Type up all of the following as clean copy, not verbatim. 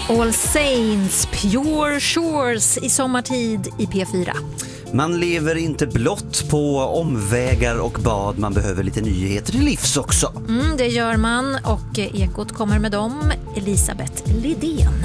All Saints, Pure Shores i sommartid i P4. Man lever inte blott på omvägar och bad, man behöver lite nyheter till livs också. Det gör man, och Ekot kommer med dem, Elisabeth Lidén.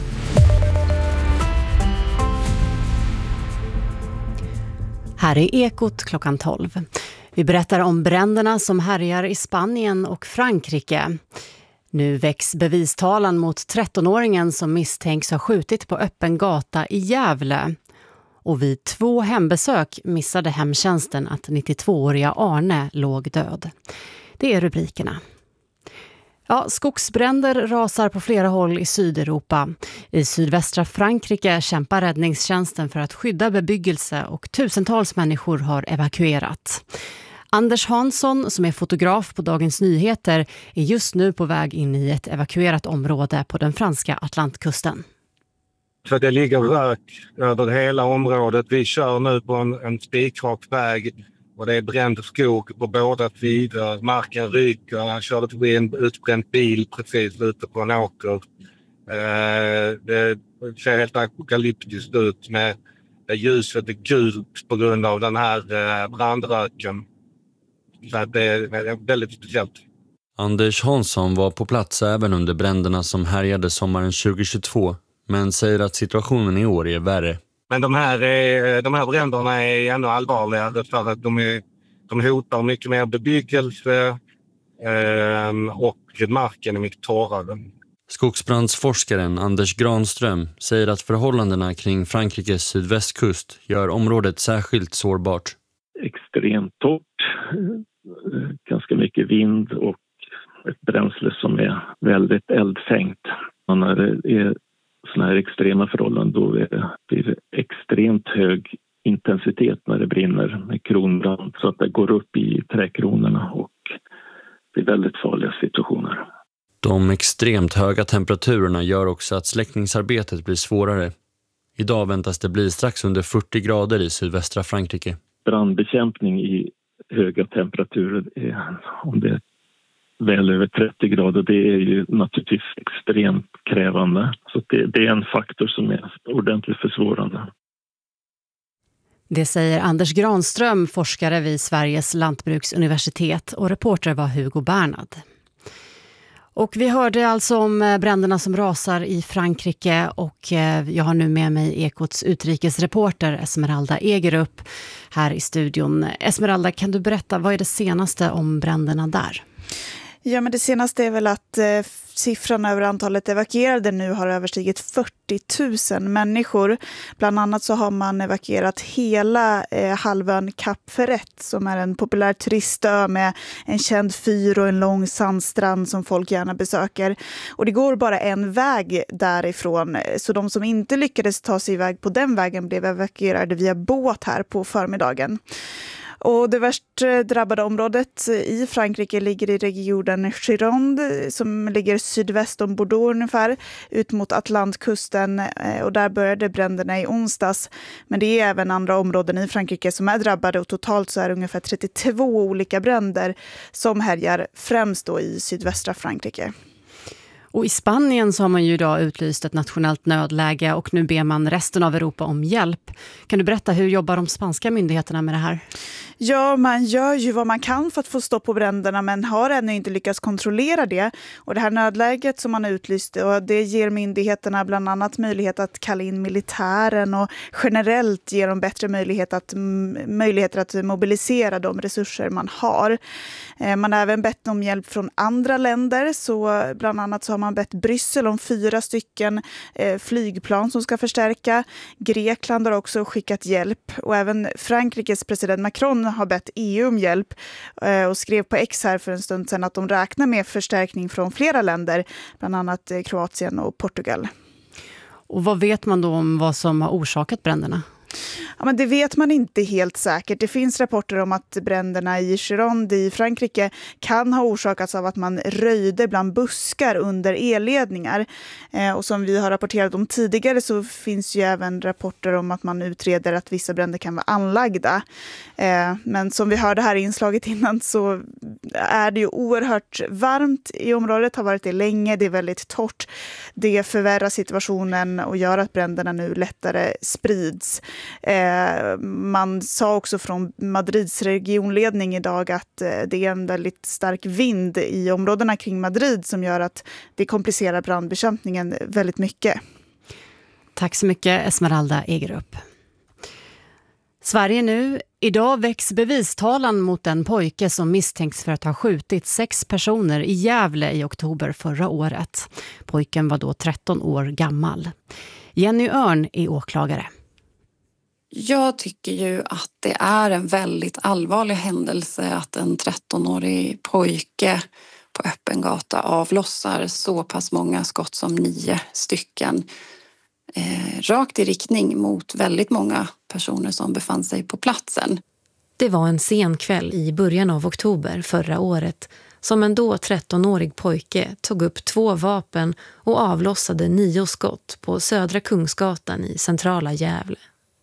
Här är Ekot klockan 12. Vi berättar om bränderna som härjar i Spanien och Frankrike. Nu väcks bevistalan mot 13-åringen som misstänks ha skjutit på öppen gata i Gävle. Och vid 2 hembesök missade hemtjänsten att 92-åriga Arne låg död. Det är rubrikerna. Ja, skogsbränder rasar på flera håll i Sydeuropa. I sydvästra Frankrike kämpar räddningstjänsten för att skydda bebyggelse och tusentals människor har evakuerat. Anders Hansson, som är fotograf på Dagens Nyheter, är just nu på väg in i ett evakuerat område på den franska Atlantkusten. För det ligger rök över hela området. Vi kör nu på en spikrak väg och det är bränd skog på båda sidor. Marken ryker. Jag körde förbi en utbränd bil precis ute på en åker. Det ser helt apokalyptiskt ut med det ljuset är gult på grund av den här brandröken. Så det är väldigt speciellt. Anders Hansson var på plats även under bränderna som härjade sommaren 2022, men säger att situationen i år är värre. Men de här bränderna är ännu allvarligare för att de hotar mycket mer bebyggelse och marken är mycket torrare. Skogsbrandsforskaren Anders Granström säger att förhållandena kring Frankrikes sydvästkust gör området särskilt sårbart. Extremt torrt, ganska mycket vind och ett bränsle som är väldigt eldfängt. Och när det är såna här extrema förhållanden då blir det extremt hög intensitet när det brinner med kronbrand så att det går upp i trädkronorna och det är väldigt farliga situationer. De extremt höga temperaturerna gör också att släckningsarbetet blir svårare. Idag väntas det bli strax under 40 grader i sydvästra Frankrike. Brandbekämpning i höga temperaturer, om det är väl över 30 grader, det är ju naturligtvis extremt krävande. Så det är en faktor som är ordentligt försvårande. Det säger Anders Granström, forskare vid Sveriges lantbruksuniversitet, och reporter var Hugo Bernad. Och vi hörde alltså om bränderna som rasar i Frankrike, och jag har nu med mig Ekots utrikesreporter Esmeralda Egerup här i studion. Esmeralda, kan du berätta, vad är det senaste om bränderna där? Ja, men det senaste är väl att siffran över antalet evakuerade nu har överstigit 40 000 människor. Bland annat så har man evakuerat hela halvön Cap Ferret som är en populär turistö med en känd fyr och en lång sandstrand som folk gärna besöker. Och det går bara en väg därifrån, så de som inte lyckades ta sig iväg på den vägen blev evakuerade via båt här på förmiddagen. Och det värst drabbade området i Frankrike ligger i regionen Gironde som ligger sydväst om Bordeaux ungefär, ut mot Atlantkusten, och där började bränderna i onsdags. Men det är även andra områden i Frankrike som är drabbade, och totalt så är det ungefär 32 olika bränder som härjar främst då i sydvästra Frankrike. Och i Spanien så har man ju idag utlyst ett nationellt nödläge, och nu ber man resten av Europa om hjälp. Kan du berätta, hur jobbar de spanska myndigheterna med det här? Ja, man gör ju vad man kan för att få stopp på bränderna, men har ännu inte lyckats kontrollera det. Och det här nödläget som man har utlyst, och det ger myndigheterna bland annat möjlighet att kalla in militären, och generellt ger dem bättre möjligheter att mobilisera de resurser man har. Man har även bett om hjälp från andra länder, så bland annat så har man bett Bryssel om 4 flygplan som ska förstärka. Grekland har också skickat hjälp, och även Frankrikes president Macron har bett EU om hjälp och skrev på X här för en stund sedan att de räknar med förstärkning från flera länder, bland annat Kroatien och Portugal. Och vad vet man då om vad som har orsakat bränderna? Ja, men det vet man inte helt säkert. Det finns rapporter om att bränderna i Gironde i Frankrike kan ha orsakats av att man röjde bland buskar under elledningar. Och som vi har rapporterat om tidigare så finns ju även rapporter om att man utreder att vissa bränder kan vara anlagda. Men som vi hörde här i inslaget innan så är det ju oerhört varmt i området, har varit det länge, det är väldigt torrt. Det förvärrar situationen och gör att bränderna nu lättare sprids. Man sa också från Madrids regionledning idag att det är en väldigt stark vind i områdena kring Madrid som gör att det komplicerar brandbekämpningen väldigt mycket. Tack så mycket Esmeralda Egerup. Sverige nu. Idag väcks bevistalan mot en pojke som misstänks för att ha skjutit 6 personer i Gävle i oktober förra året. Pojken var då 13 år gammal. Jenny Örn är åklagare. Jag tycker ju att det är en väldigt allvarlig händelse att en 13-årig pojke på öppen gata avlossar så pass många skott som 9 stycken. Rakt i riktning mot väldigt många personer som befann sig på platsen. Det var en sen kväll i början av oktober förra året som en då 13-årig pojke tog upp 2 vapen och avlossade 9 skott på Södra Kungsgatan i centrala Gävle.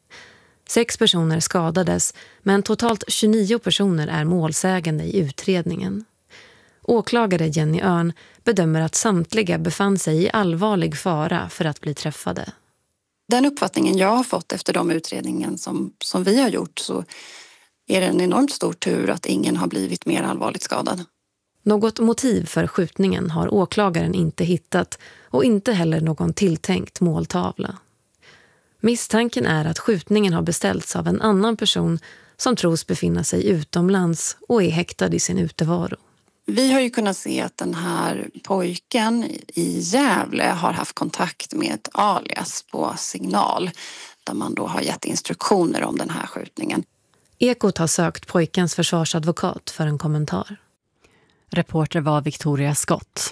6 personer skadades, men totalt 29 personer är målsägande i utredningen. Åklagare Jenny Örn bedömer att samtliga befann sig i allvarlig fara för att bli träffade. Den uppfattningen jag har fått efter de utredningen som vi har gjort, så är det en enormt stor tur att ingen har blivit mer allvarligt skadad. Något motiv för skjutningen har åklagaren inte hittat och inte heller någon tilltänkt måltavla. Misstanken är att skjutningen har beställts av en annan person som tros befinna sig utomlands och är häktad i sin utevaro. Vi har ju kunnat se att den här pojken i Gävle har haft kontakt med ett alias på Signal där man då har gett instruktioner om den här skjutningen. Ekot har sökt pojkens försvarsadvokat för en kommentar. Reporter var Victoria Skott.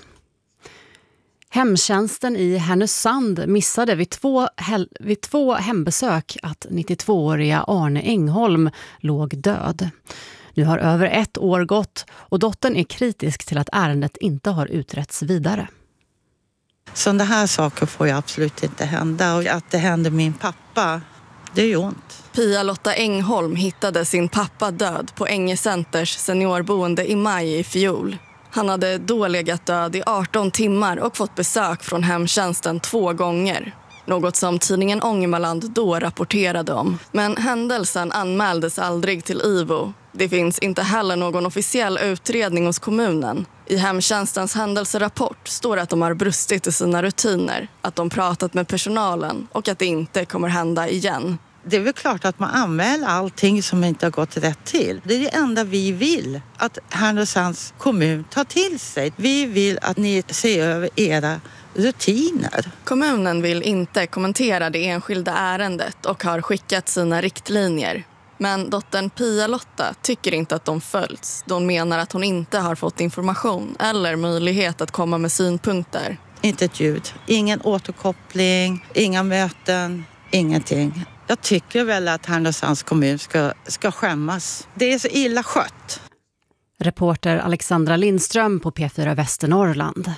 Hemtjänsten i Härnösand missade vid två hembesök att 92-åriga Arne Engholm låg död. Nu har över 1 år gått och dottern är kritisk till att ärendet inte har utretts vidare. Sådana här saker får ju absolut inte hända, och att det händer min pappa, det är ju ont. Pia-Lotta Engholm hittade sin pappa död på Ängecenters seniorboende i maj i fjol. Han hade då legat död i 18 timmar och fått besök från hemtjänsten 2 gånger. Något som tidningen Ångermanland då rapporterade om. Men händelsen anmäldes aldrig till IVO. Det finns inte heller någon officiell utredning hos kommunen. I hemtjänstens händelserapport står att de har brustit i sina rutiner, att de pratat med personalen och att det inte kommer hända igen. Det är väl klart att man anmäler allting som inte har gått rätt till. Det är det enda vi vill, att Härnösands kommun tar till sig. Vi vill att ni ser över era rutiner. Kommunen vill inte kommentera det enskilda ärendet och har skickat sina riktlinjer. Men dottern Pia-Lotta tycker inte att de följts. De menar att hon inte har fått information eller möjlighet att komma med synpunkter. Inte ett ljud, ingen återkoppling, inga möten, ingenting. Jag tycker väl att Härnösands kommun ska skämmas. Det är så illa skött. Reporter Alexandra Lindström på P4 Västernorrland.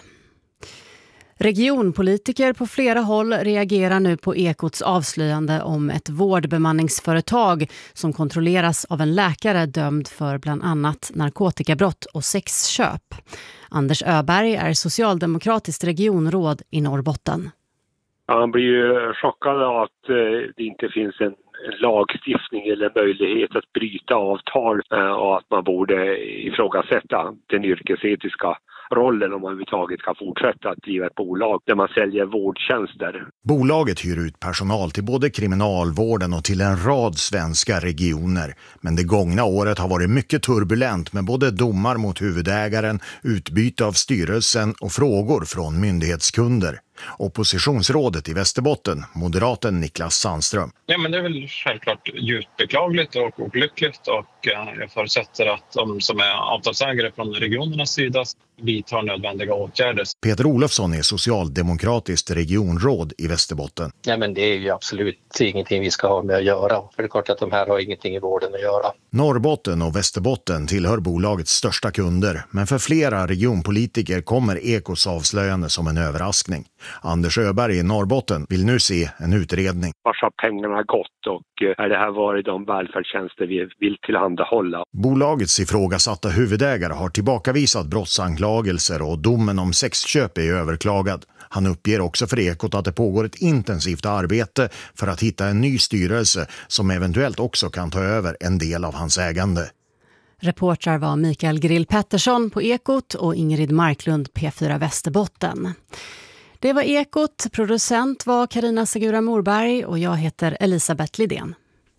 Regionpolitiker på flera håll reagerar nu på Ekots avslöjande om ett vårdbemanningsföretag som kontrolleras av en läkare dömd för bland annat narkotikabrott och sexköp. Anders Öberg är socialdemokratiskt regionråd i Norrbotten. Han blir ju chockad av att det inte finns en lagstiftning eller möjlighet att bryta avtal och att man borde ifrågasätta den yrkesetiska rollen om man överhuvudtaget kan fortsätta att driva ett bolag där man säljer vårdtjänster. Bolaget hyr ut personal till både kriminalvården och till en rad svenska regioner. Men det gångna året har varit mycket turbulent med både domar mot huvudägaren, utbyte av styrelsen och frågor från myndighetskunder. Oppositionsrådet i Västerbotten, moderaten Niklas Sandström. Ja, men det är väl självklart djupt beklagligt och olyckligt, och jag förutsätter att de som är avtalsägare från regionernas sida vidtar nödvändiga åtgärder. Peter Olofsson är socialdemokratiskt regionråd i Västerbotten. Ja, men det är ju absolut ingenting vi ska ha med att göra. För det är klart att de här har ingenting i vården att göra. Norrbotten och Västerbotten tillhör bolagets största kunder, men för flera regionpolitiker kommer Ekos avslöjande som en överraskning. Anders Öberg i Norrbotten vill nu se en utredning. Vart har pengarna gått och är det här varit de välfärdstjänster vi vill tillhandahålla? Bolagets ifrågasatta huvudägare har tillbakavisat brottsanklagelser och domen om sexköp är överklagad. Han uppger också för Ekot att det pågår ett intensivt arbete för att hitta en ny styrelse som eventuellt också kan ta över en del av hans ägande. Reportrar var Mikael Grill Pettersson på Ekot och Ingrid Marklund P4 Västerbotten. Det var Ekot, producent var Carina Segura Morberg och jag heter Elisabeth Lidén.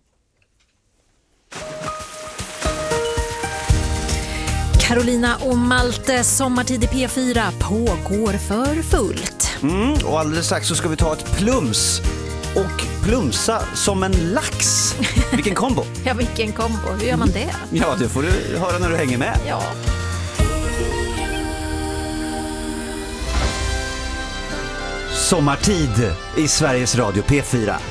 Carolina och Malte, sommartid i P4 pågår för fullt. Och alldeles strax så ska vi ta ett plums och plumsa som en lax. Vilken kombo! Ja, vilken kombo. Hur gör man det? Ja, det får du höra när du hänger med. Ja. Sommartid i Sveriges Radio P4.